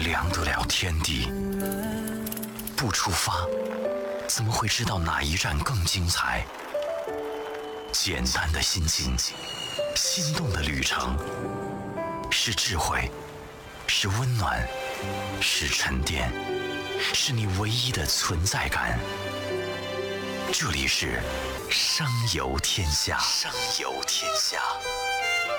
量得了天地。不出发，怎么会知道哪一站更精彩？简单的心情，心动的旅程，是智慧，是温暖，是沉淀，是你唯一的存在感。这里是商游天下。商游天下。